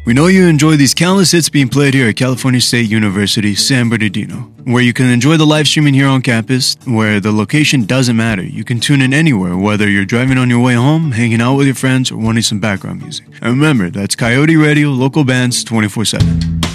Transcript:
We know you enjoy these countless hits being played here at California State University, San Bernardino, where you can enjoy the live streaming here on campus, where the location doesn't matter. You can tune in anywhere, whether you're driving on your way home, hanging out with your friends, or wanting some background music. And remember, that's Coyote Radio, local bands, 24/7.